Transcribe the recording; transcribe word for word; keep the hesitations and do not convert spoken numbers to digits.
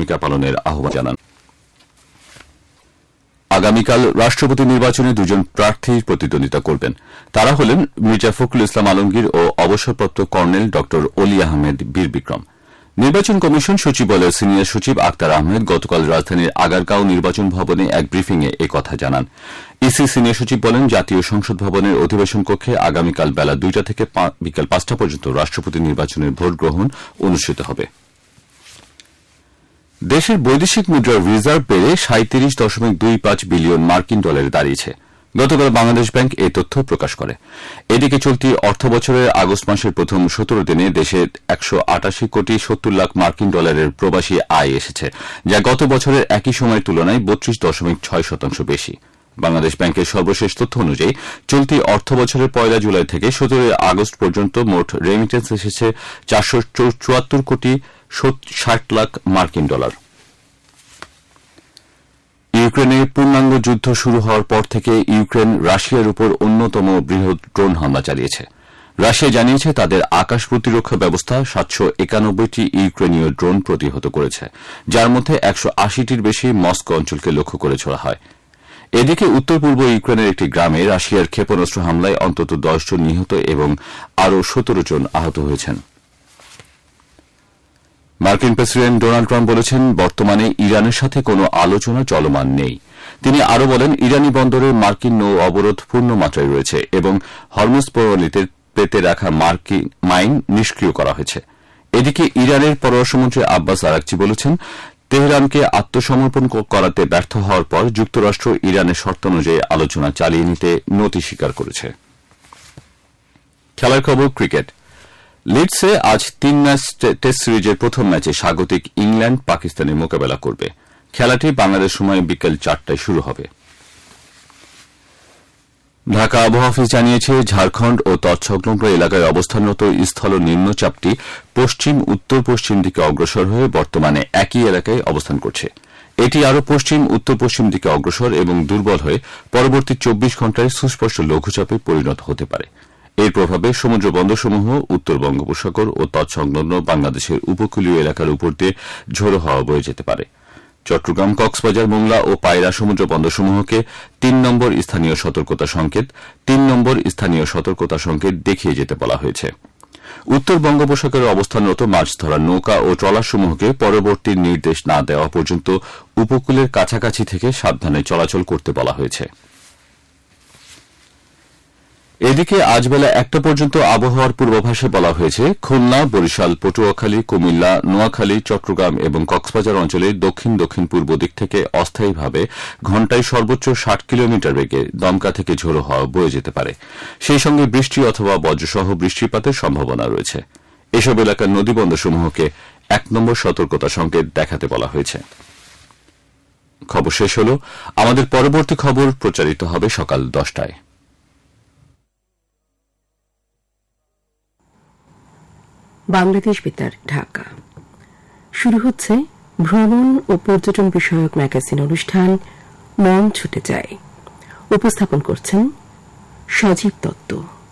ভূমিকা পালনের আহ্বান জানান। আগামীকাল রাষ্ট্রপতি নির্বাচনে দুজন প্রার্থী প্রতিদ্বন্দ্বিতা করবেন। তারা হলেন মির্জা ফখরুল ইসলাম আলমগীর ও অবসরপ্রাপ্ত কর্নেল ড অলি আহমেদ বীর বিক্রম। নির্বাচন কমিশন সচিবালয়ের সিনিয়র সচিব আক্তার আহমেদ গতকাল রাজধানীর আগারগাঁও নির্বাচন ভবনে এক ব্রিফিংয়ে এ কথা জানান। ইসি সিনিয়র সচিব বলেন, জাতীয় সংসদ ভবনের অধিবেশন কক্ষে আগামীকাল বেলা দুইটা থেকে বিকেল পাঁচটা পর্যন্ত রাষ্ট্রপতি নির্বাচনের ভোট গ্রহণ অনুষ্ঠিত হবে। দেশের বৈদেশিক মুদ্রার রিজার্ভ বেড়ে সাঁইত্রিশ দশমিক দুই পাঁচ বিলিয়ন মার্কিন ডলারে দাঁড়িয়েছে। গতকাল বাংলাদেশ ব্যাংক এ তথ্য প্রকাশ করে। এদিকে চলতি অর্থবছরের আগস্ট মাসের প্রথম সতেরো দিনে দেশে একশো আটাশি কোটি সত্তর লাখ মার্কিন ডলারের প্রবাসী আয় এসেছে, যা গত বছরের একই সময়ের তুলনায় বত্রিশ দশমিক ছয় শতাংশ বেশি। বাংলাদেশ ব্যাংকের সর্বশেষ তথ্য অনুযায়ী চলতি অর্থবছরের পয়লা জুলাই থেকে সতেরোই আগস্ট পর্যন্ত মোট রেমিটেন্স এসেছে চারশো চুয়াত্তর কোটি ষাট লাখ মার্কিন ডলার। ইউক্রেনে পূর্ণাঙ্গ যুদ্ধ শুরু হওয়ার পর থেকে ইউক্রেন রাশিয়ার উপর অন্যতম বৃহৎ ড্রোন হামলা চালিয়েছে। রাশিয়া জানিয়েছে তাদের আকাশ প্রতিরক্ষা ব্যবস্থা সাতশো একানব্বইটি ইউক্রেনীয় ড্রোন প্রতিহত করেছে, যার মধ্যে একশো আশিটির বেশি মস্কো অঞ্চলকে লক্ষ্য করে ছোড়া হয়। এদিকে উত্তর পূর্ব ইউক্রেনের একটি গ্রামে রাশিয়ার ক্ষেপণাস্ত্র হামলায় অন্তত দশ জন নিহত এবং আরও সতেরো জন আহত হয়েছেন। মার্কিন প্রেসিডেন্ট ডোনাল্ড ট্রাম্প বলেছেন, বর্তমানে ইরানের সাথে কোনো আলোচনা চলমান নেই। তিনি আরও বলেন, ইরানি বন্দরে মার্কিন নৌ অবরোধ পূর্ণ মাত্রায় রয়েছে এবং হরমুজ প্রণালীতে পেতে রাখা মার্কিন মাইন নিষ্ক্রিয় করা হয়েছে। এদিকে ইরানের পররাষ্ট্রমন্ত্রী আব্বাস আরাকচি বলেছেন, তেহরানকে আত্মসমর্পণ করাতে ব্যর্থ হওয়ার পর যুক্তরাষ্ট্র ইরানের শর্ত অনুযায়ী আলোচনা চালিয়ে নিতে নতি স্বীকার করেছে। খেলার খবর ক্রিকেট। লিডসে আজ তিন ম্যাচ টেস্ট সিরিজের প্রথম ম্যাচে স্বাগতিক ইংল্যান্ড পাকিস্তানের মোকাবেলা করবে। খেলাটি বাংলাদেশ সময় বিকেল চারটায় শুরু হবে। ঢাকা আবহাওয়া অফিস জানিয়েছে, ঝাড়খণ্ড ও তৎসংলগ্ন এলাকায় অবস্থানরত স্থল নিম্নচাপটি পশ্চিম উত্তর পশ্চিম দিকে অগ্রসর হয়ে বর্তমানে একই এলাকায় অবস্থান করছে। এটি আরও পশ্চিম উত্তর পশ্চিম দিকে অগ্রসর এবং দুর্বল হয়ে পরবর্তী চব্বিশ ঘণ্টায় সুস্পষ্ট লঘুচাপে পরিণত হতে পারে। এর প্রভাবে সমুদ্র বন্দরসমূহ উত্তর বঙ্গোপসাগর ও তৎসংলগ্ন বাংলাদেশের উপকূলীয় এলাকার উপর দিয়ে ঝোড়ো হাওয়া বয়ে যেতে পারে। চট্টগ্রাম, কক্সবাজার, মোংলা ও পায়রা সমুদ্র বন্দরসমূহকে তিন নম্বর স্থানীয় সতর্কতা সংকেত তিন নম্বর স্থানীয় সতর্কতা সংকেত দেখিয়ে যেতে বলা হয়েছে। উত্তর বঙ্গোপসাগরে অবস্থানরত মাছ ধরার নৌকা ও ট্রলারসমূহকে পরবর্তী নির্দেশ না দেওয়া পর্যন্ত উপকূলের কাছাকাছি থেকে সাবধানে চলাচল করতে বলা হয়েছে। এদিকে আজ বেলা একটা পর্যন্ত আবহাওয়ার পূর্বাভাসে বলা হয়েছে, খুলনা, বরিশাল, পটুয়াখালী, কুমিল্লা, নোয়াখালী, চট্টগ্রাম এবং কক্সবাজার অঞ্চলের দক্ষিণ দক্ষিণ পূর্ব দিক থেকে অস্থায়ীভাবে ঘণ্টায় সর্বোচ্চ ষাট কিলোমিটার বেগে দমকা থেকে ঝোড়ো হাওয়া বয়ে যেতে পারে। সেই সঙ্গে বৃষ্টি অথবা বজ্রসহ বৃষ্টিপাতের সম্ভাবনা রয়েছে। এসব এলাকার নদীবন্দরসমূহকে এক নম্বর সতর্কতা সংকেত দেখাতে বলা হয়েছে। খবর শেষ হল। আমাদের পরবর্তী খবর প্রচারিত হবে সকাল দশটায়। বাংলাদেশ বেতার, ঢাকা। শুরু হচ্ছে ভ্রমণ ও পর্যটন বিষয়ক ম্যাগাজিন অনুষ্ঠান মন ছুটে যায়। উপস্থাপন করছেন সজীব দত্ত।